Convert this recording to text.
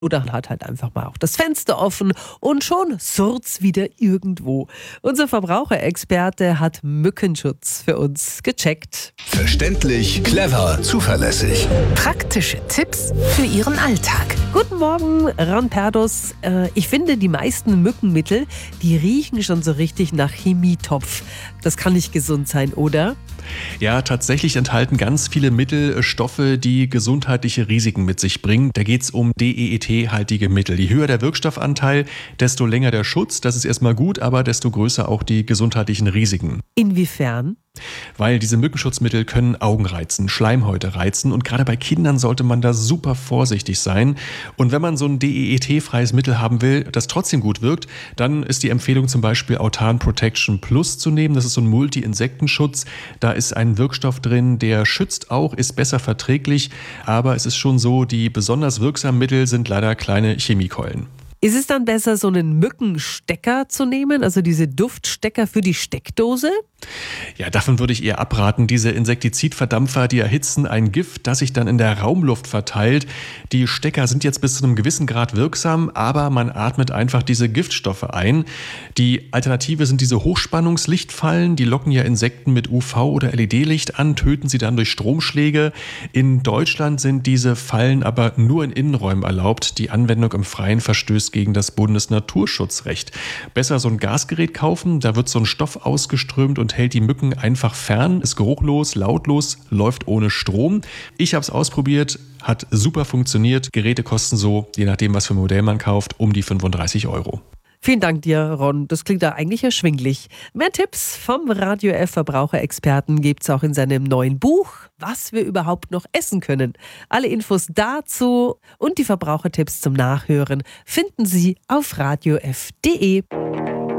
Oder hat halt einfach mal auch das Fenster offen und schon surrt's wieder irgendwo. Unser Verbraucherexperte hat Mückenschutz für uns gecheckt. Verständlich, clever, zuverlässig. Praktische Tipps für Ihren Alltag. Guten Morgen, Ron Perdus. Ich finde, die meisten Mückenmittel, die riechen schon so richtig nach Chemietopf. Das kann nicht gesund sein, oder? Ja, tatsächlich enthalten ganz viele Mittel Stoffe, die gesundheitliche Risiken mit sich bringen. Da geht es um DEET-haltige Mittel. Je höher der Wirkstoffanteil, desto länger der Schutz. Das ist erstmal gut, aber desto größer auch die gesundheitlichen Risiken. Inwiefern? Weil diese Mückenschutzmittel können Augen reizen, Schleimhäute reizen und gerade bei Kindern sollte man da super vorsichtig sein. Und wenn man so ein DEET-freies Mittel haben will, das trotzdem gut wirkt, dann ist die Empfehlung zum Beispiel Autan Protection Plus zu nehmen. Das ist so ein Multi-Insektenschutz. Da ist ein Wirkstoff drin, der schützt auch, ist besser verträglich, aber es ist schon so, die besonders wirksamen Mittel sind leider kleine Chemiekeulen. Ist es dann besser, so einen Mückenstecker zu nehmen, also diese Duftstecker für die Steckdose? Ja, davon würde ich eher abraten. Diese Insektizidverdampfer, die erhitzen ein Gift, das sich dann in der Raumluft verteilt. Die Stecker sind jetzt bis zu einem gewissen Grad wirksam, aber man atmet einfach diese Giftstoffe ein. Die Alternative sind diese Hochspannungslichtfallen, die locken ja Insekten mit UV- oder LED-Licht an, töten sie dann durch Stromschläge. In Deutschland sind diese Fallen aber nur in Innenräumen erlaubt. Die Anwendung im Freien verstößt gegen das Bundesnaturschutzrecht. Besser so ein Gasgerät kaufen, da wird so ein Stoff ausgeströmt und hält die Mücken einfach fern, ist geruchlos, lautlos, läuft ohne Strom. Ich habe es ausprobiert, hat super funktioniert. Geräte kosten so, je nachdem was für ein Modell man kauft, um die 35 €. Vielen Dank dir, Ron. Das klingt ja eigentlich erschwinglich. Mehr Tipps vom Radio F Verbraucherexperten gibt's auch in seinem neuen Buch, was wir überhaupt noch essen können. Alle Infos dazu und die Verbrauchertipps zum Nachhören finden Sie auf radiof.de.